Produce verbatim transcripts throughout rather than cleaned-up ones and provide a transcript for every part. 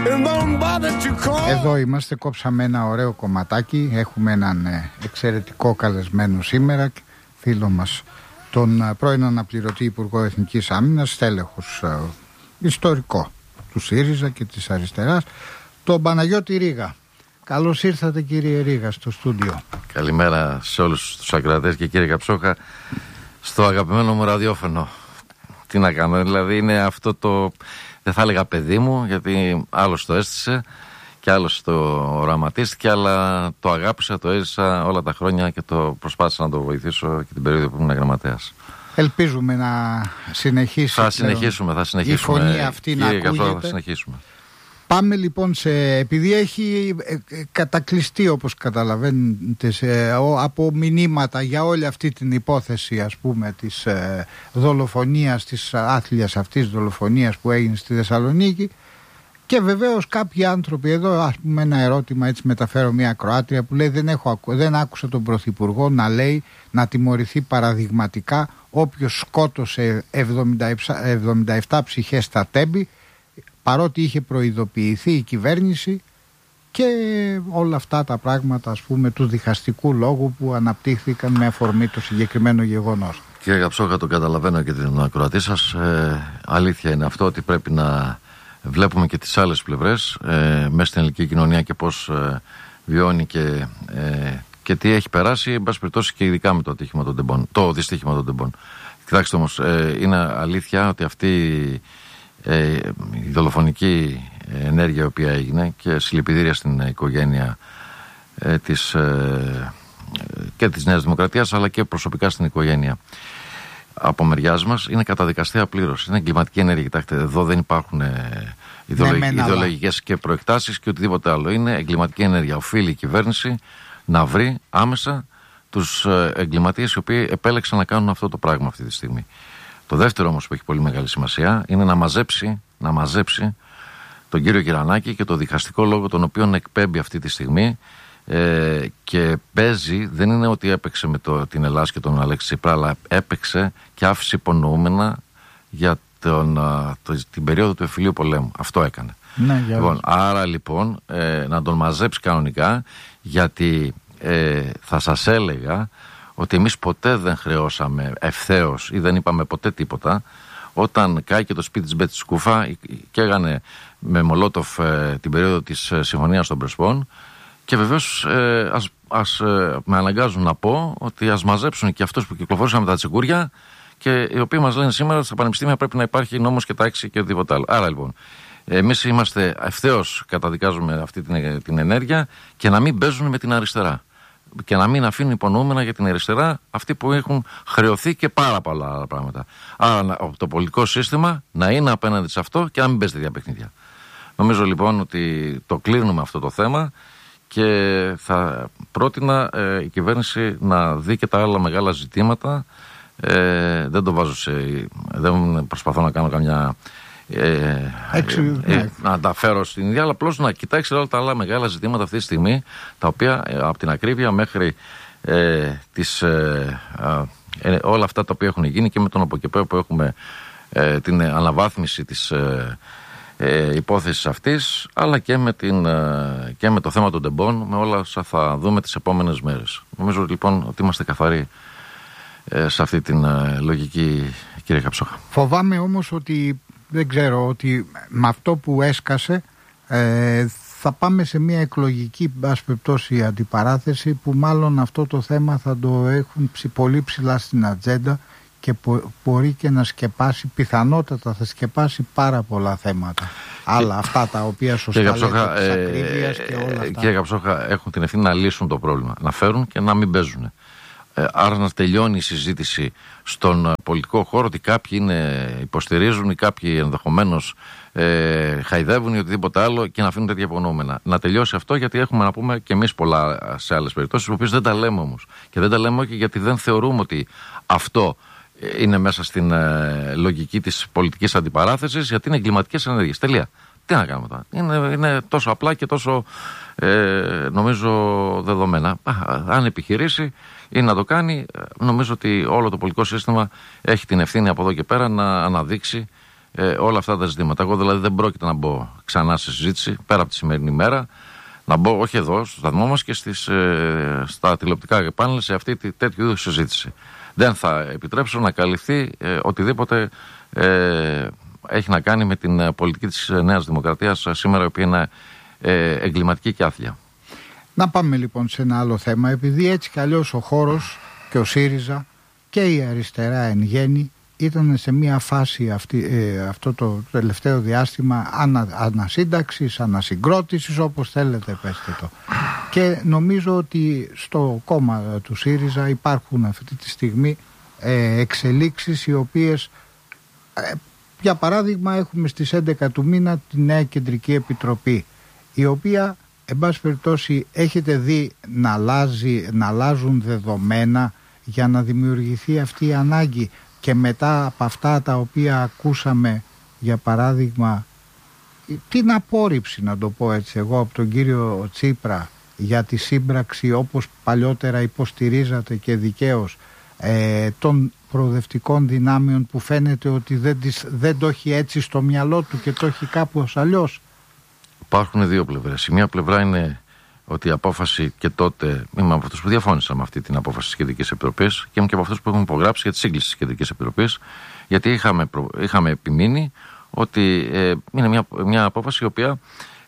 Εδώ είμαστε, κόψαμε ένα ωραίο κομματάκι. Έχουμε έναν ε, εξαιρετικό καλεσμένο σήμερα, φίλο μας, τον ε, πρώην αναπληρωτή Υπουργό Εθνικής Άμυνας, στέλεχος ε, ιστορικό του ΣΥΡΙΖΑ και της αριστεράς, τον Παναγιώτη Ρήγα. Καλώς ήρθατε, κύριε Ρήγα, στο στούντιο. Καλημέρα σε όλους τους ακροατές και κύριε Καψόχα, στο αγαπημένο μου ραδιόφωνο. Τι να κάνω, δηλαδή είναι αυτό το, δεν θα έλεγα παιδί μου, γιατί άλλος το αίσθησε και άλλος το οραματίστηκε, αλλά το αγάπησα, το έζησα όλα τα χρόνια και το προσπάθησα να το βοηθήσω και την περίοδο που ήμουν γραμματέας. Ελπίζουμε να συνεχίσει. Θα συνεχίσουμε, θα συνεχίσουμε. Η φωνή αυτή να ακούγεται. Καψόχα, θα συνεχίσουμε. Πάμε λοιπόν σε, επειδή έχει κατακλειστεί, όπως καταλαβαίνετε, σε, από μηνύματα για όλη αυτή την υπόθεση, ας πούμε, της ε, δολοφονίας, της άθλιας αυτής δολοφονίας που έγινε στη Θεσσαλονίκη, και βεβαίως κάποιοι άνθρωποι εδώ, ας πούμε, ένα ερώτημα, έτσι μεταφέρω μια ακροάτρια που λέει δεν, έχω, δεν άκουσα τον Πρωθυπουργό να λέει να τιμωρηθεί παραδειγματικά όποιος σκότωσε εβδομήντα επτά ψυχές στα Τέμπη, παρότι είχε προειδοποιηθεί η κυβέρνηση, και όλα αυτά τα πράγματα, ας πούμε, του διχαστικού λόγου που αναπτύχθηκαν με αφορμή το συγκεκριμένο γεγονός. Κύριε Καψόχα, το καταλαβαίνω και την ακροατή σας. Ε, αλήθεια είναι αυτό ότι πρέπει να βλέπουμε και τις άλλες πλευρές ε, μέσα στην ελληνική κοινωνία και πώς ε, βιώνει και, ε, και τι έχει περάσει, εν πάση περιπτώσει, και ειδικά με το ατύχημα των τεμπών, το δυστύχημα των τεμπών. Κοιτάξτε όμως, ε, είναι αλήθεια ότι αυτή Ε, η δολοφονική ενέργεια η οποία έγινε, και συλληπιτήρια στην οικογένεια ε, της, ε, και της Νέας Δημοκρατίας, αλλά και προσωπικά στην οικογένεια από μεριάς μας, είναι καταδικαστέα πλήρως. Είναι εγκληματική ενέργεια. Κοιτάξτε, εδώ δεν υπάρχουν ε, ιδεολογικές, ναι, ιδεολογικές και προεκτάσεις και οτιδήποτε άλλο. Είναι εγκληματική ενέργεια. Οφείλει η κυβέρνηση να βρει άμεσα τους ε, εγκληματίες οι οποίοι επέλεξαν να κάνουν αυτό το πράγμα αυτή τη στιγμή. Το δεύτερο όμως που έχει πολύ μεγάλη σημασία είναι να μαζέψει, να μαζέψει τον κύριο Κυρανάκη και το διχαστικό λόγο τον οποίο εκπέμπει αυτή τη στιγμή ε, και παίζει, δεν είναι ότι έπαιξε με το, την Ελλάδα και τον Αλέξη Τσίπρα, αλλά έπαιξε και άφησε υπονοούμενα για τον, το, την περίοδο του εμφυλίου πολέμου. Αυτό έκανε. Ναι, λοιπόν, άρα λοιπόν ε, να τον μαζέψει κανονικά, γιατί ε, θα σας έλεγα ότι εμείς ποτέ δεν χρεώσαμε ευθέως ή δεν είπαμε ποτέ τίποτα όταν κάηκε το σπίτι της Μπέτης Σκούφα και έγανε με Μολότοφ ε, την περίοδο της ε, Συμφωνίας των Πρεσπών, και βεβαίως ε, ας, ας ε, με αναγκάζουν να πω ότι ας μαζέψουν και αυτούς που κυκλοφορούσαν με τα τσεκούρια και οι οποίοι μας λένε σήμερα στα πανεπιστήμια πρέπει να υπάρχει νόμος και τάξη και οτιδήποτε άλλο. Άρα λοιπόν εμείς είμαστε ευθέως, καταδικάζουμε αυτή την, την ενέργεια, και να μην παίζουν με την αριστερά και να μην αφήνουν υπονοούμενα για την αριστερά αυτοί που έχουν χρεωθεί και πάρα πολλά άλλα πράγματα. Άρα το πολιτικό σύστημα να είναι απέναντι σε αυτό και να μην παίζει τέτοια παιχνίδια. Νομίζω λοιπόν ότι το κλείνουμε αυτό το θέμα, και θα πρότεινα ε, η κυβέρνηση να δει και τα άλλα μεγάλα ζητήματα. Ε, δεν το βάζω σε, δεν προσπαθώ να κάνω καμιά Ε, Έξι, ε, ναι. ε, να τα φέρω στην ίδια, αλλά απλώς να κοιτάξει όλα τα άλλα μεγάλα ζητήματα αυτή τη στιγμή, τα οποία ε, από την ακρίβεια μέχρι ε, τις, ε, ε, όλα αυτά τα οποία έχουν γίνει, και με τον αποκεπαίο που έχουμε ε, την αναβάθμιση της ε, ε, υπόθεσης αυτής, αλλά και με, την, ε, και με το θέμα των τεμπών, με όλα όσα θα δούμε τις επόμενες μέρες. Νομίζω λοιπόν ότι είμαστε καθαροί ε, σε αυτή την ε, λογική, κύριε Καψόχα. Φοβάμαι όμως ότι δεν ξέρω, ότι με αυτό που έσκασε ε, θα πάμε σε μια εκλογική, ας περιπτώσει, αντιπαράθεση, που μάλλον αυτό το θέμα θα το έχουν πολύ ψηλά στην ατζέντα και μπο, μπορεί και να σκεπάσει, πιθανότατα θα σκεπάσει πάρα πολλά θέματα. Άλλα και, αυτά τα οποία σωστά λέτε, της ακρίβειας και όλα αυτά. Κύριε Καψόχα, έχουν την ευθύνη να λύσουν το πρόβλημα, να φέρουν και να μην παίζουν. Άρα να τελειώνει η συζήτηση στον πολιτικό χώρο ότι κάποιοι είναι, υποστηρίζουν ή κάποιοι ενδεχομένως ε, χαϊδεύουν ή οτιδήποτε άλλο, και να αφήνουν τέτοια υπονοούμενα. Να τελειώσει αυτό, γιατί έχουμε να πούμε και εμείς πολλά σε άλλες περιπτώσεις, που οποίες δεν τα λέμε όμως. Και δεν τα λέμε όχι γιατί δεν θεωρούμε ότι αυτό είναι μέσα στην ε, λογική της πολιτικής αντιπαράθεσης, γιατί είναι εγκληματικές ενέργειες. Τελεία. Τι να κάνουμε τώρα. Είναι, είναι τόσο απλά και τόσο ε, νομίζω δεδομένα. Α, αν επιχειρήσει ή να το κάνει, νομίζω ότι όλο το πολιτικό σύστημα έχει την ευθύνη από εδώ και πέρα να αναδείξει ε, όλα αυτά τα ζητήματα. Εγώ δηλαδή δεν πρόκειται να μπω ξανά σε συζήτηση πέρα από τη σημερινή μέρα, να μπω όχι εδώ στο σταθμό μας και στις, ε, στα τηλεοπτικά πάνελ σε αυτή τη τέτοιου είδους συζήτηση. Δεν θα επιτρέψω να καλυφθεί ε, οτιδήποτε ε, έχει να κάνει με την πολιτική της Νέας Δημοκρατίας σήμερα, η οποία είναι ε, εγκληματική και άθλια. Να πάμε λοιπόν σε ένα άλλο θέμα, επειδή έτσι κι αλλιώς ο χώρος και ο ΣΥΡΙΖΑ και η αριστερά εν γέννη ήταν σε μια φάση αυτή, ε, αυτό το τελευταίο διάστημα ανα, ανασύνταξης, ανασυγκρότησης, όπως θέλετε πέστε το. Και νομίζω ότι στο κόμμα του ΣΥΡΙΖΑ υπάρχουν αυτή τη στιγμή ε, εξελίξεις οι οποίες, ε, για παράδειγμα έχουμε στις έντεκα του μήνα τη νέα Κεντρική Επιτροπή, η οποία εν πάση περιπτώσει έχετε δει να, αλλάζει, να αλλάζουν δεδομένα για να δημιουργηθεί αυτή η ανάγκη. Και μετά από αυτά τα οποία ακούσαμε, για παράδειγμα, την απόρριψη, να το πω έτσι εγώ, από τον κύριο Τσίπρα για τη σύμπραξη, όπως παλιότερα υποστηρίζατε και δικαίως, ε, των προοδευτικών δυνάμεων, που φαίνεται ότι δεν, τις, δεν το έχει έτσι στο μυαλό του και το έχει κάπως αλλιώς. Υπάρχουν δύο πλευρές. Η μία πλευρά είναι ότι η απόφαση, και τότε είμαι από αυτούς που διαφώνησα με αυτή την απόφαση της Κεντρικής Επιτροπής και είμαι και από αυτούς που έχουν υπογράψει για τη σύγκληση της Κεντρικής Επιτροπής, γιατί είχαμε, προ... είχαμε επιμείνει ότι ε, είναι μια, μια απόφαση η οποία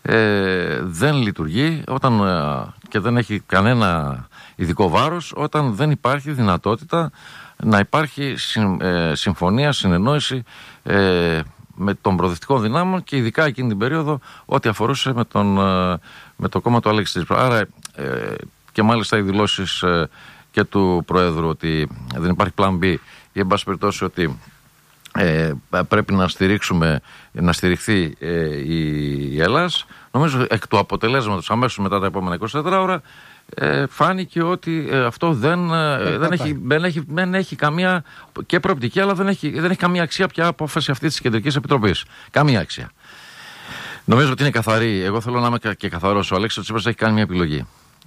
ε, δεν λειτουργεί όταν, ε, και δεν έχει κανένα ειδικό βάρος όταν δεν υπάρχει δυνατότητα να υπάρχει συμ, ε, συμφωνία, συνεννόηση ε, με των προοδευτικών δυνάμων, και ειδικά εκείνη την περίοδο ό,τι αφορούσε με, τον, με το κόμμα του Αλέξη Τσίπρα. Άρα ε, και μάλιστα οι δηλώσεις ε, και του Προέδρου ότι δεν υπάρχει πλάν B, ή εν πάση περιπτώσει ότι ε, πρέπει να στηρίξουμε, να στηριχθεί ε, η, η Ελλάς, νομίζω εκ του αποτελέσματος αμέσως μετά τα επόμενα είκοσι τέσσερις ώρα Ε, φάνηκε ότι ε, αυτό δεν, ε, δεν, έχει, δεν, έχει, δεν έχει καμία και προοπτική, αλλά δεν έχει, δεν έχει καμία αξία πια απόφαση αυτή της Κεντρικής Επιτροπής. Καμία αξία. Νομίζω ότι είναι καθαρή. Εγώ θέλω να είμαι και καθαρός. Ο Αλέξης Τσίπρας έχει κάνει μια επιλογή.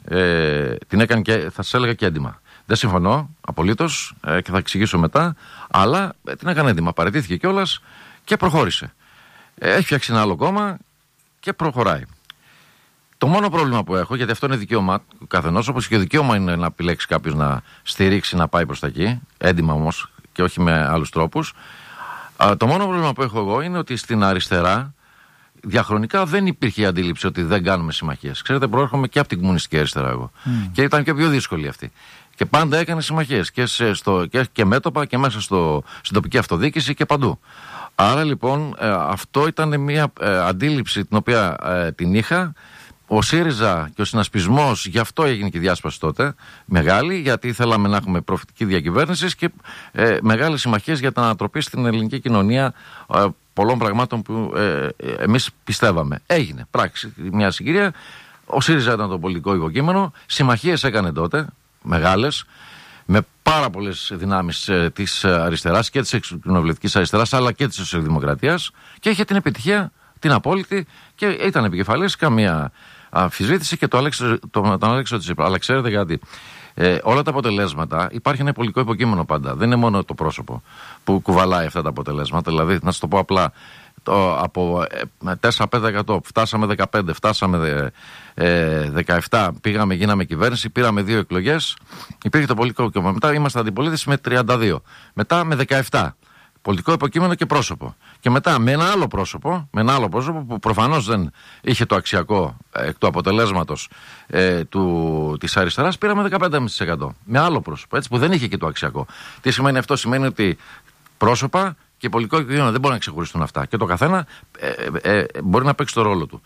Ε, την έκανε και θα σας έλεγα και έντιμα. Δεν συμφωνώ απολύτως ε, και θα εξηγήσω μετά, αλλά ε, την έκανε έντιμα. Παραιτήθηκε κιόλας και προχώρησε. Ε, έχει φτιάξει ένα άλλο κόμμα και προχωράει. Το μόνο πρόβλημα που έχω, γιατί αυτό είναι δικαίωμα του καθενός, όπως και δικαίωμα είναι να επιλέξει κάποιος να στηρίξει, να πάει προς τα εκεί, έντιμα όμως και όχι με άλλους τρόπους. Α, το μόνο πρόβλημα που έχω εγώ είναι ότι στην αριστερά διαχρονικά δεν υπήρχε η αντίληψη ότι δεν κάνουμε συμμαχίες. Ξέρετε, προέρχομαι και από την κομμουνιστική αριστερά εγώ. Mm. Και ήταν και πιο δύσκολη αυτή. Και πάντα έκανε συμμαχίες και, σε, στο, και, και μέτωπα και μέσα στο, στην τοπική αυτοδιοίκηση και παντού. Άρα λοιπόν ε, αυτό ήταν μια ε, αντίληψη την οποία ε, την είχα. Ο ΣΥΡΙΖΑ και ο συνασπισμός, γι' αυτό έγινε και η διάσπαση τότε, μεγάλη, γιατί θέλαμε να έχουμε προφητική διακυβέρνηση και ε, μεγάλες συμμαχίες για την ανατροπή στην ελληνική κοινωνία ε, πολλών πραγμάτων που ε, ε, εμείς πιστεύαμε. Έγινε πράξη μια συγκυρία. Ο ΣΥΡΙΖΑ ήταν το πολιτικό υποκείμενο. Συμμαχίες έκανε τότε, μεγάλες, με πάρα πολλές δυνάμεις ε, της αριστεράς και της εξοκοινοβουλευτικής αριστεράς, αλλά και της σοσιαλδημοκρατίας, και είχε την επιτυχία την απόλυτη και ήταν επικεφαλής, καμία αμφισβήτηση, και το Αλέξη, το, τον Αλέξη Τσίπρα. Αλλά ξέρετε κάτι, ε, όλα τα αποτελέσματα, υπάρχει ένα πολιτικό υποκείμενο πάντα. Δεν είναι μόνο το πρόσωπο που κουβαλάει αυτά τα αποτελέσματα. Δηλαδή, να σας το πω απλά, το, από τέσσερα πέντε τοις εκατό φτάσαμε δεκαπέντε, φτάσαμε ε, δεκαεπτά, πήγαμε, γίναμε κυβέρνηση, πήραμε δύο εκλογές, υπήρχε το πολιτικό υποκείμενο. Μετά είμαστε αντιπολίτευση με τριάντα δύο, μετά με δεκαεπτά. Πολιτικό υποκείμενο και πρόσωπο. Και μετά με ένα άλλο πρόσωπο, με ένα άλλο πρόσωπο που προφανώς δεν είχε το αξιακό εκ του αποτελέσματος ε, του, της αριστεράς, πήραμε δεκαπέντε κόμμα πέντε τοις εκατό. Με άλλο πρόσωπο, έτσι, που δεν είχε και το αξιακό. Τι σημαίνει αυτό? Σημαίνει ότι πρόσωπα και πολιτικό υποκείμενο δεν μπορούν να ξεχωριστούν αυτά. Και το καθένα ε, ε, ε, μπορεί να παίξει το ρόλο του.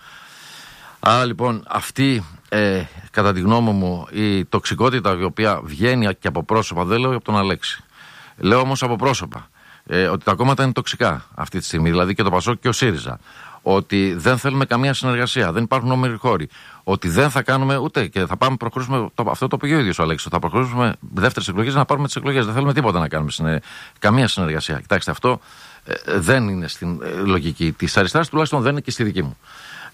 Άρα λοιπόν αυτή, ε, κατά τη γνώμη μου, η τοξικότητα η οποία βγαίνει και από πρόσωπα, δεν λέω από τον Αλέξη. Λέω όμως από πρόσωπα. Ε, ότι τα κόμματα είναι τοξικά αυτή τη στιγμή, δηλαδή και το ΠΑΣΟΚ και ο ΣΥΡΙΖΑ. Ότι δεν θέλουμε καμία συνεργασία, δεν υπάρχουν όμοιροι χώροι. Ότι δεν θα κάνουμε ούτε και θα πάμε προχωρήσουμε. Το, αυτό το είπε ο ίδιος ο Αλέξης. Θα προχωρήσουμε δεύτερες εκλογές να πάρουμε τις εκλογές. Δεν θέλουμε τίποτα να κάνουμε, συνε, καμία συνεργασία. Κοιτάξτε, αυτό ε, δεν είναι στην ε, λογική της αριστεράς, τουλάχιστον δεν είναι και στη δική μου.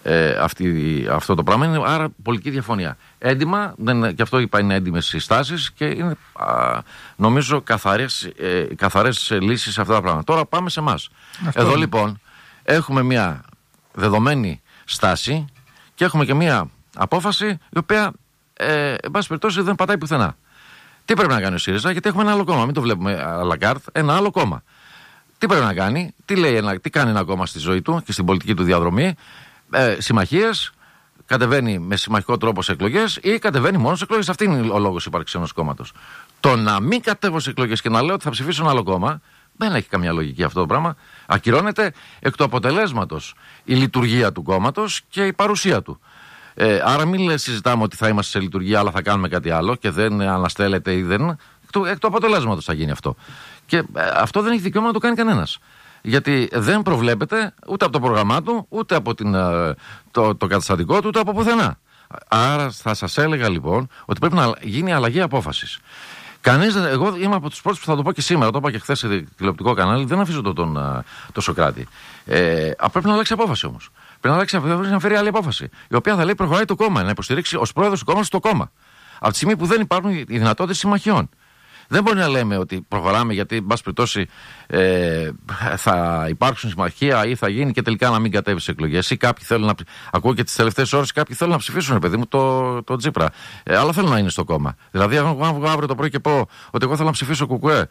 ε, αυτή, αυτό το πράγμα. Είναι άρα πολιτική διαφωνία. Έντιμα, δεν, και αυτό είπα, είναι έντιμες συστάσεις και είναι α, νομίζω καθαρές, ε, καθαρές λύσεις σε αυτά τα πράγματα. Τώρα πάμε σε εμάς. Εδώ είναι. Λοιπόν έχουμε μια δεδομένη στάση και έχουμε και μια απόφαση η οποία ε, εν πάση περιπτώσει δεν πατάει πουθενά. Τι πρέπει να κάνει ο ΣΥΡΙΖΑ, γιατί έχουμε ένα άλλο κόμμα, μην το βλέπουμε à la carte, ένα άλλο κόμμα. Τι πρέπει να κάνει, τι, λέει ένα, τι κάνει ένα κόμμα στη ζωή του και στην πολιτική του διαδρομή, ε, συμμαχίες, κατεβαίνει με συμμαχικό τρόπο σε εκλογές ή κατεβαίνει μόνο σε εκλογές. Αυτή είναι ο λόγος ύπαρξης ενός κόμματος. Το να μην κατέβω σε εκλογές και να λέω ότι θα ψηφίσω ένα άλλο κόμμα, δεν έχει καμιά λογική αυτό το πράγμα. Ακυρώνεται εκ του αποτελέσματος η λειτουργία του κόμματος και η παρουσία του. Ε, άρα μην συζητάμε ότι θα είμαστε σε λειτουργία αλλά θα κάνουμε κάτι άλλο και δεν αναστέλλεται ή δεν. Εκ του, εκ του αποτελέσματος θα γίνει αυτό. Και ε, αυτό δεν έχει δικαίωμα να το κάνει κανένας. Γιατί δεν προβλέπεται ούτε από το πρόγραμμά του, ούτε από την, ε, το, το καταστατικό του, ούτε από πουθενά. Άρα θα σας έλεγα λοιπόν ότι πρέπει να γίνει αλλαγή απόφασης. Κανείς, εγώ είμαι από τους πρώτους που θα το πω και σήμερα, το είπα και χθες σε τηλεοπτικό κανάλι, δεν αφήσω τον, τον, τον Σωκράτη. Ε, πρέπει να αλλάξει απόφαση όμως. Πρέπει να αλλάξει απόφαση, να φέρει άλλη απόφαση. Η οποία θα λέει προχωράει το κόμμα, να υποστηρίξει ως πρόεδρος του κόμματος το κόμμα. Από τη στιγμή που δεν υπάρχουν οι δυνατότητες συμμαχιών. Δεν μπορεί να λέμε ότι προχωράμε γιατί, εν πάση περιπτώσει, ε, θα υπάρξουν συμμαχία ή θα γίνει και τελικά να μην κατέβει σε εκλογές. Ή κάποιοι θέλουν να. Ακούω και τις τελευταίες ώρες κάποιοι θέλουν να ψηφίσουν, παιδί μου, το, το Τσίπρα. Ε, αλλά θέλουν να είναι στο κόμμα. Δηλαδή, αν βγω αύριο το πρωί και πω ότι εγώ θέλω να ψηφίσω Κουκουέ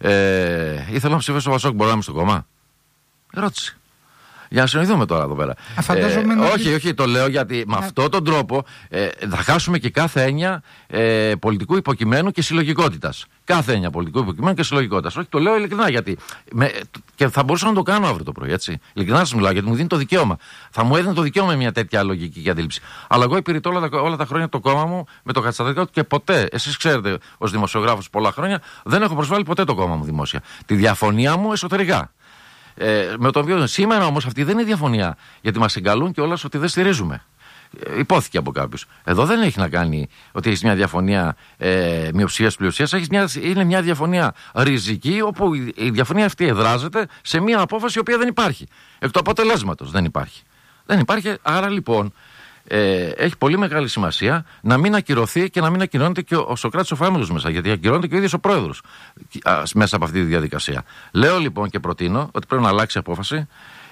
ε, ή θέλω να ψηφίσω Πασόκ, μπορώ να είμαι στο κόμμα. Ερώτηση. Για να συνοηθούμε τώρα εδώ πέρα. Ε, να... Όχι, όχι, το λέω γιατί με αυτόν τον τρόπο ε, θα χάσουμε και κάθε έννοια ε, πολιτικού υποκειμένου και συλλογικότητας. Κάθε έννοια πολιτικού υποκειμένου και συλλογικότητας. Όχι, το λέω ειλικρινά γιατί. Με, και θα μπορούσα να το κάνω αύριο το πρωί, έτσι. Ειλικρινά σας μιλάω γιατί μου δίνει το δικαίωμα. Θα μου έδινε το δικαίωμα μια τέτοια λογική και αντίληψη. Αλλά εγώ υπηρετώ όλα τα, όλα τα χρόνια το κόμμα μου με το καταστατικό του και ποτέ, εσείς ξέρετε ως δημοσιογράφος πολλά χρόνια, δεν έχω προσβάλει ποτέ το κόμμα μου δημόσια. Τη διαφωνία μου εσωτερικά. Ε, με το οποίο σήμερα όμως αυτή δεν είναι διαφωνία, γιατί μας εγκαλούν και όλα ότι δεν στηρίζουμε. Ε, υπόθηκε από κάποιους. Εδώ δεν έχει να κάνει ότι έχει μια διαφωνία ε, μειοψηφίας-πλειοψηφίας, είναι μια διαφωνία ριζική, όπου η, η διαφωνία αυτή εδράζεται σε μια απόφαση η οποία δεν υπάρχει. Εκ του αποτελέσματος δεν υπάρχει. Δεν υπάρχει, άρα λοιπόν. Ε, έχει πολύ μεγάλη σημασία να μην ακυρωθεί και να μην ακυρώνεται και ο, ο Σωκράτης ο Φάμελος μέσα, γιατί ακυρώνεται και ο ίδιος ο πρόεδρος α, μέσα από αυτή τη διαδικασία. Λέω λοιπόν και προτείνω ότι πρέπει να αλλάξει απόφαση.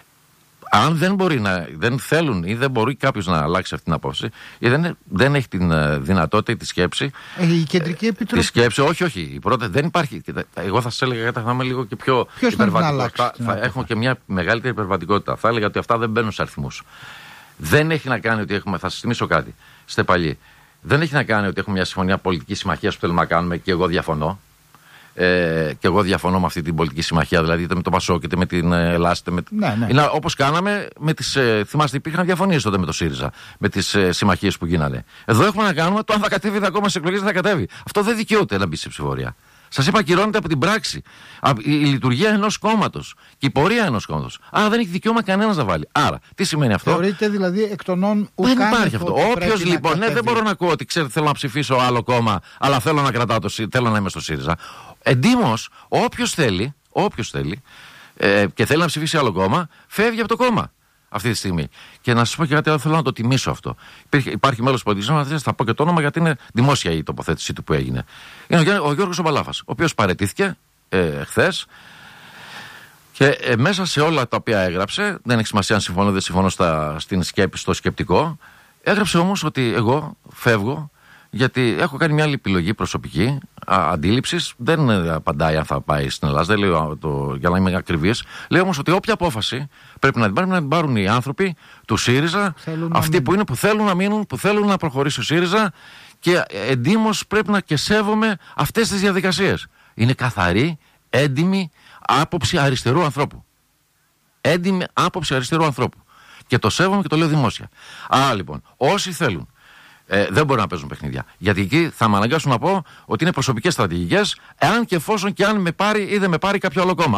Αν δεν μπορεί να, δεν θέλουν ή δεν μπορεί κάποιος να αλλάξει αυτή την απόφαση, ή δεν, δεν έχει την uh, δυνατότητα ή τη σκέψη. Ε, η Κεντρική Επιτροπή. Τη σκέψη, όχι, όχι. Η πρώτη, δεν υπάρχει. Εγώ θα σας έλεγα ότι θα είμαι λίγο και πιο υπερβατικό. Θα, θα έχουμε και μια μεγαλύτερη υπερβατικότητα. Θα έλεγα ότι αυτά δεν μπαίνουν σε αριθμούς. Δεν έχει να κάνει ότι έχουμε. Θα σας θυμίσω κάτι. Στεπαλή. Δεν έχει να κάνει ότι έχουμε μια συμφωνία πολιτικής συμμαχίας που θέλουμε να κάνουμε και εγώ διαφωνώ. Ε, και εγώ διαφωνώ με αυτή την πολιτική συμμαχία, δηλαδή είτε με το Πασόκ είτε με την Ελλάδα. Με... Ναι, ναι. Είναι όπως κάναμε με τις. Ε, θυμάστε, υπήρχαν διαφωνίες τότε με το ΣΥΡΙΖΑ, με τις ε, συμμαχίες που γίνανε. Εδώ έχουμε να κάνουμε το αν θα κατέβει ακόμα σε εκλογές, δεν θα κατέβει. Αυτό δεν δικαιούται να μπει σε ψηφορία. Σας είπα, ακυρώνεται από την πράξη η λειτουργία ενός κόμματος και η πορεία ενός κόμματος. Άρα δεν έχει δικαίωμα κανένας να βάλει. Άρα, τι σημαίνει αυτό? Θεωρείται δηλαδή εκ των όν ουκάνευ. Δεν υπάρχει αυτό. Όποιος λοιπόν, ναι, δεν μπορώ να ακούω ότι ξέρετε, θέλω να ψηφίσω άλλο κόμμα, αλλά θέλω να κρατάω το θέλω να είμαι στο ΣΥΡΙΖΑ. Εντύμως, όποιος θέλει, όποιος θέλει ε, και θέλει να ψηφίσει άλλο κόμμα, φεύγει από το κόμμα αυτή τη στιγμή. Και να σας πω και κάτι άλλο, θέλω να το τιμήσω αυτό. Υπάρχει, υπάρχει μέλος της πολιτικής, θα πω και το όνομα γιατί είναι δημόσια η τοποθέτησή του που έγινε. Είναι ο, ο Γιώργος ο Μπαλάφας, ο οποίος παραιτήθηκε ε, χθες και ε, μέσα σε όλα τα οποία έγραψε, δεν έχει σημασία αν συμφωνώ δεν συμφωνώ στα, στην σκέπη, στο σκεπτικό, έγραψε όμως ότι εγώ φεύγω γιατί έχω κάνει μια άλλη επιλογή προσωπική αντίληψης. Δεν απαντάει αν θα πάει στην Ελλάδα, δεν λέω το, για να είμαι ακριβής. Λέω όμως ότι όποια απόφαση πρέπει να την πάρουν, να την πάρουν οι άνθρωποι του ΣΥΡΙΖΑ, θέλουν αυτοί που είναι που θέλουν να μείνουν, που θέλουν να προχωρήσει ο ΣΥΡΙΖΑ και εντύμως πρέπει να και σέβομαι αυτές τις διαδικασίες. Είναι καθαρή, έντιμη άποψη αριστερού ανθρώπου. Έντιμη άποψη αριστερού ανθρώπου. Και το σέβομαι και το λέω δημόσια. Άρα λοιπόν, όσοι θέλουν. Ε, δεν μπορεί να παίζουν παιχνίδια. Γιατί εκεί θα με αναγκάσουν να πω ότι είναι προσωπικές στρατηγικές, εάν και εφόσον και αν με πάρει ή δεν με πάρει κάποιο άλλο κόμμα.